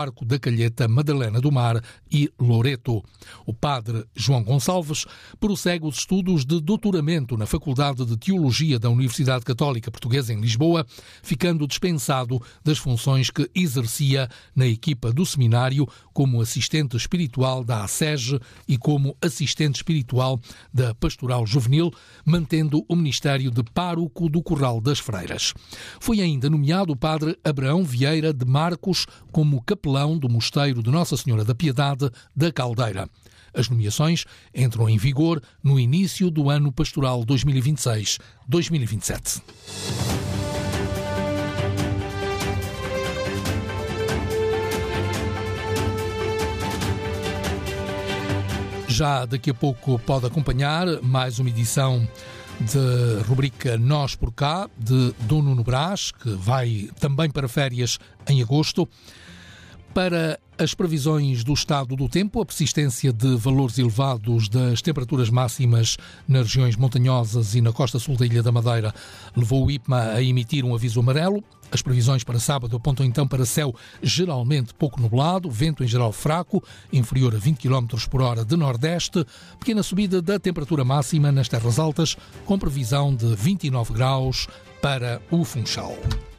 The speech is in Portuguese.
Arco da Calheta, Madalena do Mar e Loreto. O padre João Gonçalves prossegue os estudos de doutoramento na Faculdade de Teologia da Universidade Católica Portuguesa em Lisboa, ficando dispensado das funções que exercia na equipa do seminário como assistente espiritual da ASEG e como assistente espiritual da Pastoral Juvenil, mantendo o ministério de pároco do Corral das Freiras. Foi ainda nomeado o padre Abraão Vieira de Marcos como capelão do Mosteiro de Nossa Senhora da Piedade da Caldeira. As nomeações entram em vigor no início do ano pastoral 2026-2027. Já daqui a pouco pode acompanhar mais uma edição de rubrica Nós por Cá, de Dom Nuno Brás, que vai também para férias em agosto. Para as previsões do estado do tempo, a persistência de valores elevados das temperaturas máximas nas regiões montanhosas e na costa sul da Ilha da Madeira levou o IPMA a emitir um aviso amarelo. As previsões para sábado apontam então para céu geralmente pouco nublado, vento em geral fraco, inferior a 20 km por hora de nordeste, pequena subida da temperatura máxima nas terras altas, com previsão de 29 graus para o Funchal.